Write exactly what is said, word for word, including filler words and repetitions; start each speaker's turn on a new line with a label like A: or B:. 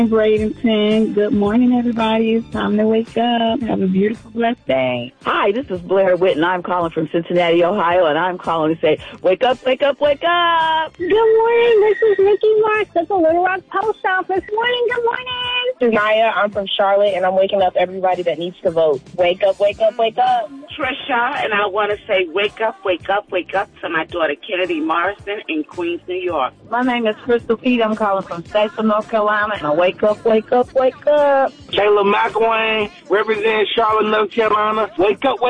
A: Bradenton. Good morning, everybody. It's time to wake up. Have a beautiful, blessed day.
B: Hi, this is Blair Witt, and I'm calling from Cincinnati, Ohio, and I'm calling to say, wake up, wake up, wake up.
C: Good morning. This is Nikki Marks at the Little Rock Post Office. Morning, good morning.
D: This is Naya. I'm from Charlotte, and I'm waking up everybody that needs to vote. Wake up, wake up, wake up.
E: Trisha, and I want to say, wake up, wake up, wake up to my daughter Kennedy Morrison in Queens, New York.
F: My name is Crystal Pete. I'm calling from Statesville, North Carolina, and I wake up, wake up, wake up.
G: Taylor McElwain, representing Charlotte, North Carolina. Wake up, wake